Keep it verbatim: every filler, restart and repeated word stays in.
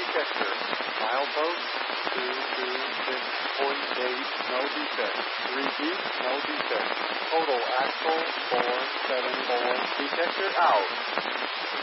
detector. Milepost two two six point eight, no defect. Repeat, no defect. Total axle four seven four. Detector out.